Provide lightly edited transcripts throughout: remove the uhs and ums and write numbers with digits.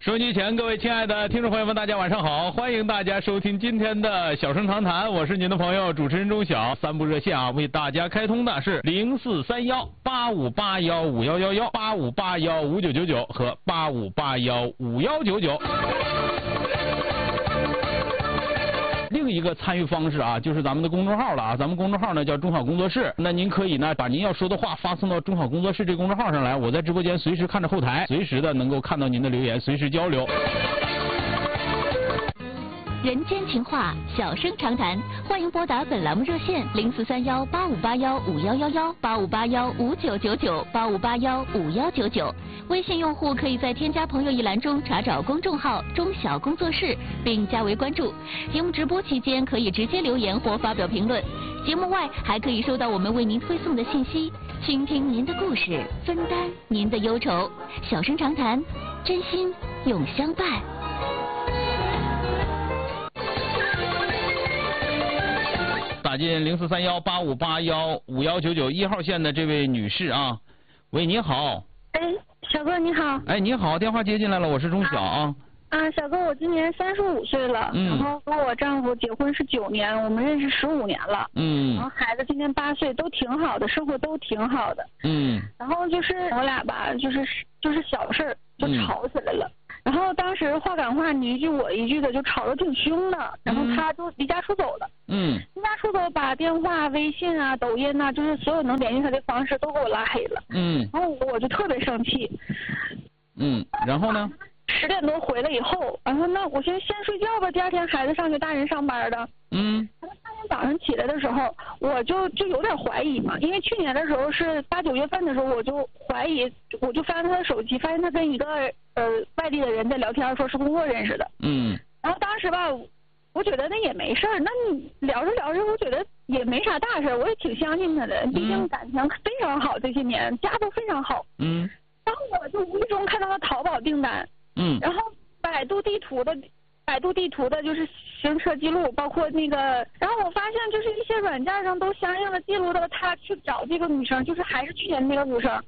收音机前各位亲爱的听众朋友们，大家晚上好！欢迎大家收听今天的小声长谈，我是您的朋友主持人钟晓。三部热线啊，为大家开通的是043185815111、85815999和85815199。另一个参与方式啊，就是咱们的公众号了啊。咱们公众号呢叫中好工作室，那您可以呢把您要说的话发送到中好工作室这公众号上来，我在直播间随时看着后台，随时的能够看到您的留言，随时交流。 人间情话，小声长谈，欢迎拨打本栏目热线043185815111、85815999、85815199。微信用户可以在添加朋友一栏中查找公众号中小工作室，并加为关注。节目直播期间可以直接留言或发表评论，节目外还可以收到我们为您推送的信息，倾听您的故事，分担您的忧愁。小声长谈，真心永相伴。 打进043185815199号线的这位女士啊，喂，你好。 哎，小哥你好。 哎，你好，电话接进来了，我是钟晓啊。 小哥，我今年35岁了，然后和我丈夫结婚是9年，我们认识15年了。然后孩子今年8岁，都挺好的，生活都挺好的。然后就是我俩吧，就是小事儿就吵起来了。然后当时话赶话，你一句我一句的，就吵得挺凶的。然后他就离家出走了。离家出走，把电话、微信啊、抖音啊，就是所有能联系他的方式都给我拉黑了。然后我就特别生气。 然后呢 ？10点多回来以后，然后那我先睡觉吧，第二天孩子上学，大人上班的。然后大天早上起来的时候，我就有点怀疑嘛，因为去年的时候是8、9月份的时候，我就怀疑，我就翻他的手机，发现他跟一个外地的人在聊天，说是工作认识的。然后当时吧，我觉得那也没事儿，那你聊着聊着，我觉得也没啥大事，我也挺相信他的，毕竟感情非常好，这些年家都非常好。然后我就无意中看到了淘宝订单。然后百度地图的就是行车记录，包括那个，然后我发现就是一些软件上都相应的记录了他去找这个女生，就是还是去年那个女生。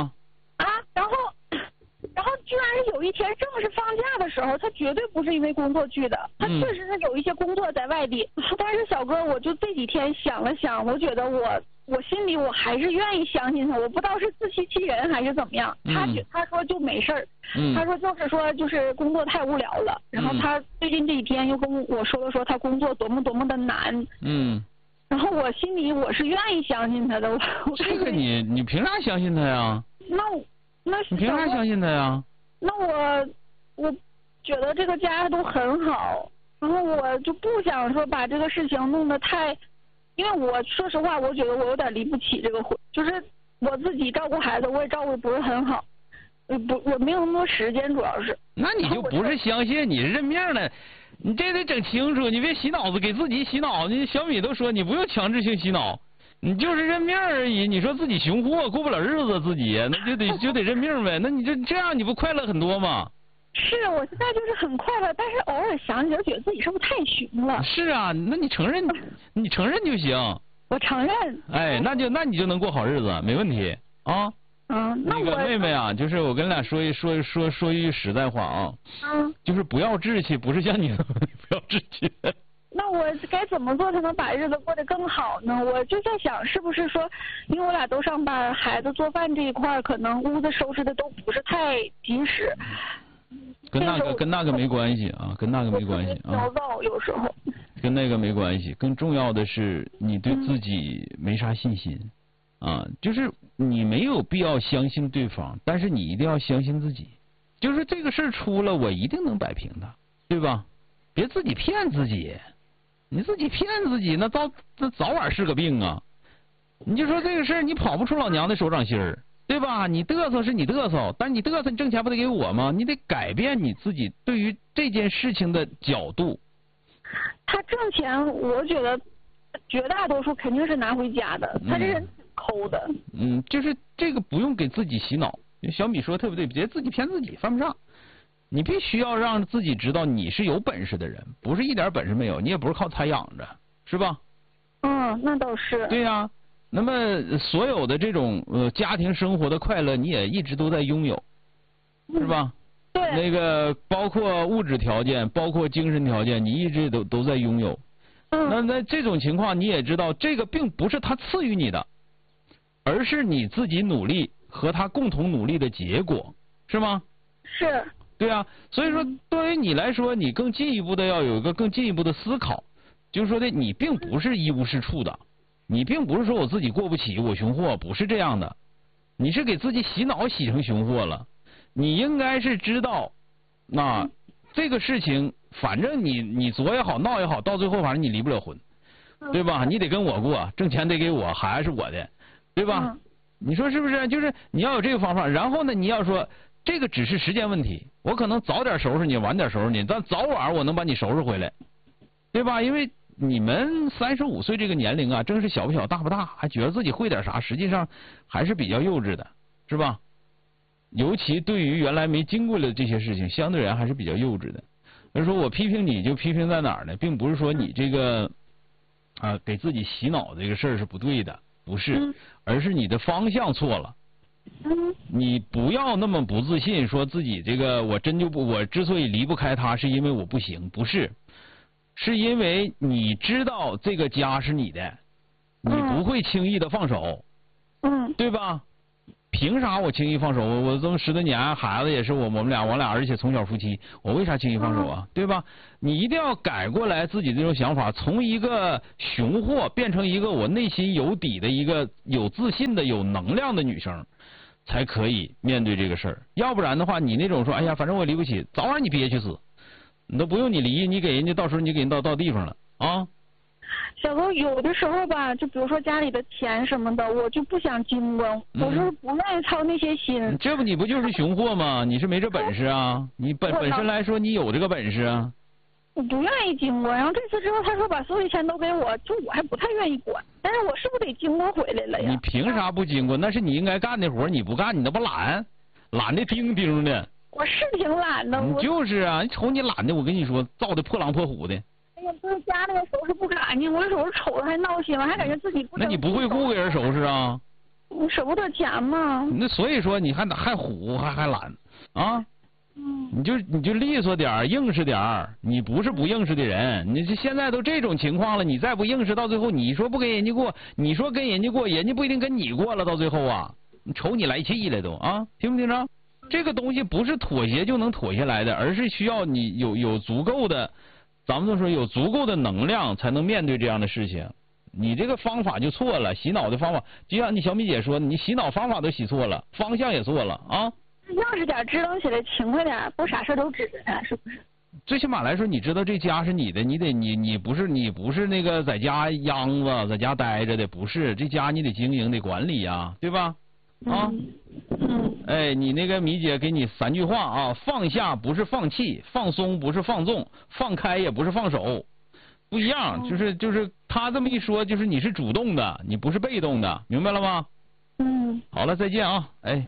然后居然是有一天正是放假的时候，他绝对不是因为工作去的，他确实是有一些工作在外地。但是小哥，我就这几天想了想，我觉得我心里我还是愿意相信他，我不知道是自欺欺人还是怎么样。他说就没事儿，他说就是工作太无聊了，然后他最近这几天又跟我说了说他工作多么的难。然后我心里我是愿意相信他的。 这个你凭啥相信他呀？ 那你凭啥相信他呀？ 那我觉得这个家都很好，然后我就不想说把这个事情弄得太，因为我说实话，我觉得我有点离不起这个婚，就是我自己照顾孩子，我也照顾得不是很好，我没有那么多时间，主要是。 那你就不是相信，你是认命了，你这得整清楚，你别洗脑子给自己洗脑。你小米都说你不用强制性洗脑。你就是认命而已，你说自己穷货过不了日子，自己那就得认命呗。那你这样你不快乐很多吗？ 是，我现在就是很快乐，但是偶尔想起来觉得自己是不是太穷了？ 是啊，那你承认就行。 我承认。 哎，那你就能过好日子，没问题啊。那个妹妹啊，就是我跟俩说一句实在话啊。就是不要志气，不是像你不要志气。 那我该怎么做才能把日子过得更好呢？我就在想，是不是说，因为我俩都上班，孩子做饭这一块可能屋子收拾的都不是太及时。 跟那个没关系啊，跟那个没关系啊。 焦躁有时候。 跟那个没关系，更重要的是你对自己没啥信心啊，就是你没有必要相信对方，但是你一定要相信自己，就是这个事儿出了，我一定能摆平它，对吧？别自己骗自己。你自己骗自己，那早晚是个病啊！你就说这个事儿，你跑不出老娘的手掌心儿，对吧？你嘚瑟是你嘚瑟，但你嘚瑟，你挣钱不得给我吗？你得改变你自己对于这件事情的角度。 他挣钱，我觉得绝大多数肯定是拿回家的，他这人挺抠的。 就是这个不用给自己洗脑。小米说特别对，别自己骗自己，犯不上。你必须要让自己知道你是有本事的人，不是一点本事没有，你也不是靠财养着，是吧？ 那倒是。 对呀，那么所有的这种家庭生活的快乐，你也一直都在拥有，是吧？ 对， 那个包括物质条件，包括精神条件，你一直都在拥有。那这种情况你也知道，这个并不是他赐予你的，而是你自己努力和他共同努力的结果，是吗？ 是。 对啊，所以说对于你来说，你更进一步的要有一个更进一步的思考，就是说的你并不是一无是处的，你并不是说我自己过不起我熊货，不是这样的，你是给自己洗脑洗成熊货了。你应该是知道，那这个事情反正你作也好闹也好，到最后反正你离不了婚，对吧？你得跟我过，挣钱得给我，孩子是我的，对吧？你说是不是？就是你要有这个方法，然后呢，你要说这个只是时间问题，我可能早点收拾你，晚点收拾你，但早晚我能把你收拾回来，对吧？因为你们35岁这个年龄啊，正是小不小大不大，还觉得自己会点啥，实际上还是比较幼稚的，是吧？尤其对于原来没经过的这些事情，相对而言还是比较幼稚的。所以说我批评你就批评在哪儿呢？并不是说你这个给自己洗脑这个事儿是不对的，不是，而是你的方向错了。你不要那么不自信，说自己这个我之所以离不开他，是因为我不行，不是，是因为你知道这个家是你的，你不会轻易的放手，对吧？凭啥我轻易放手？我这么10多年，孩子也是我们俩，而且从小夫妻，我为啥轻易放手啊？对吧？你一定要改过来自己这种想法，从一个熊货变成一个我内心有底的一个有自信的、有能量的女生，才可以面对这个事儿。要不然的话，你那种说，哎呀，反正我离不起，早晚你憋屈死，你都不用你离，你给人家到时候你给人到地方了啊。 小哥，有的时候吧，就比如说家里的钱什么的，我就不想经过，我是不愿意操那些心。 这不你不就是熊货吗？你是没这本事啊？你本身来说你有这个本事啊。 我不愿意经过，然后这次之后他说把所有钱都给我，就我还不太愿意管，但是我是不是得经过回来了呀？ 你凭啥不经过？那是你应该干的活，你不干，你那不懒的钉钉的。 我是挺懒的。 你就是啊，你瞅你懒的，我跟你说，造的破狼破虎的。 哎呀，不是家里收拾不干净，我有时候瞅着还闹心，我还感觉自己不。 那你不会雇个人收拾啊？ 你舍不得钱吗？ 那所以说你还虎还懒啊？你就利索点硬实点你不是不硬实的人，你现在都这种情况了，你再不硬实，到最后你说不跟人家过，你说跟人家过，人家不一定跟你过了，到最后啊，你瞅你来气了都啊，听不听着？这个东西不是妥协就能妥下来的，而是需要你有足够的，咱们都说有足够的能量才能面对这样的事情。你这个方法就错了，洗脑的方法，就像你小米姐说的，你洗脑方法都洗错了，方向也错了啊。 要是点支棱起来，勤快点，不啥事都指着他，是不是？ 最起码来说，你知道这家是你的，你不是那个在家秧子，在家待着的，不是，这家你得经营得管理呀，对吧？啊，哎，你那个米姐给你3句话啊，放下不是放弃，放松不是放纵，放开也不是放手，不一样，就是他这么一说，就是你是主动的，你不是被动的，明白了吗？好了，再见啊，哎。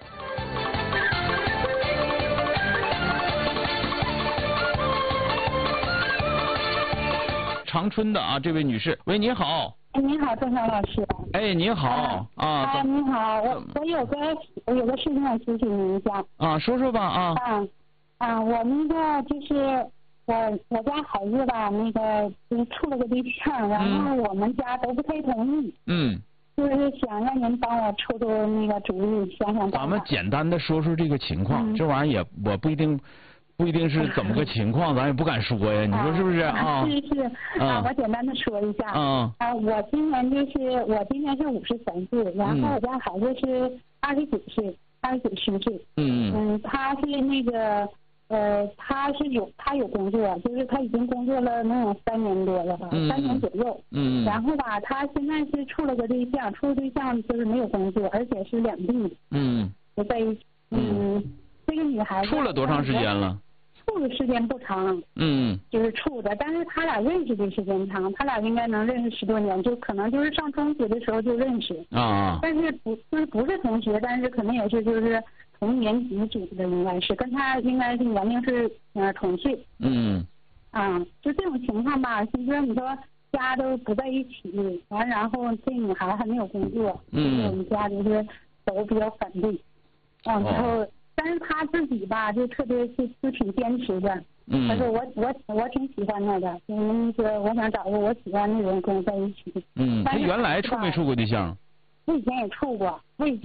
长春的啊，这位女士，喂，你好。 哎，你好，郑晓老师。 哎，你好啊。 你好，我有个事情想咨询您一下。 啊，说说吧啊。 我那个就是我家孩子吧，那个就是处了个对象，然后我们家都不太同意。就是想让您帮我出那个主意，想想办法。 咱们简单的说说这个情况，这玩意儿我不一定是怎么个情况，咱也不敢说呀，你说是不是啊？ 是我简单的说一下。我今年是53岁，然后我家孩子是29岁，29虚岁。他是那个他有工作，就是他已经工作了能有3年多了吧，3年左右。然后吧，他现在是处了个对象，就是没有工作，而且是2地。就在一起。这个女孩子处了多长时间了？ 处的时间不长，就是处的，但是他俩认识的时间长，他俩应该能认识10多年，就可能就是上中学的时候就认识但是不是同学，但是可能也是就是同年级组的，应该是跟他应该是年龄是同岁。就这种情况吧，其实你说家都不在一起，然后这女孩还没有工作，我们家就是都比较反对，然后但是他自己吧，就特别就挺坚持的。他说我挺喜欢他的，那个我想找个我喜欢的人跟我在一起。 他原来处没处过对象？ 我以前也处过，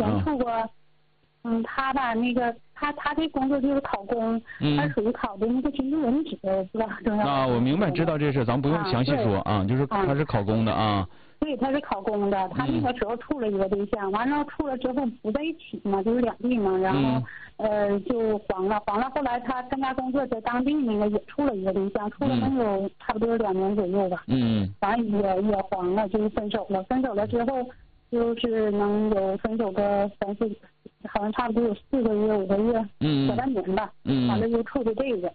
他吧那个他的工作就是考公，他属于考的那个军事文职，不知道重要。 啊，我明白，知道这事，咱不用详细说啊，就是他是考公的啊。 对，他是考公的，他那个时候处了一个对象，完了处了之后不在一起嘛，就是两地嘛，然后就黄了，后来他参加工作在当地那个也处了一个对象，处了能有差不多2年左右吧。完了也黄了，就是分手了，分手了之后就是能有分手个3、4，好像差不多有4个月5个月，小半年吧。完了又处的这个。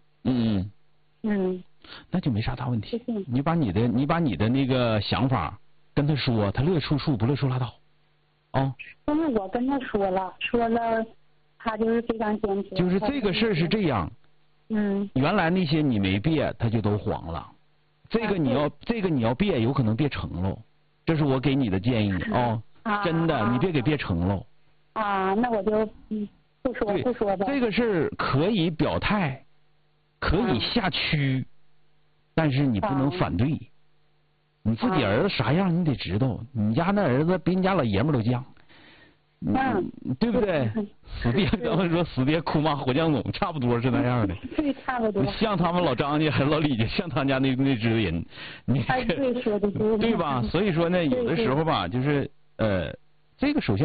那就没啥大问题。你把你的那个想法跟他说，他乐处处，不乐处拉倒。 但是我跟他说了，他就是非常坚持。 就是这个事儿是这样。原来那些你没别，他就都黄了。这个你要别，有可能别成喽。这是我给你的建议真的，你别给别成喽。 那我就不说吧。 这个事儿可以表态，可以下驱，但是你不能反对。你自己儿子啥样你得知道，你家那儿子比你家老爷们都犟，对不对？死爹，咱们说死爹哭骂火将总，差不多是那样的。 对，差不多。 像他们老张家还是老李家，像他家那只人，你对说的对， 对吧？所以说呢，有的时候吧，就是这个首先。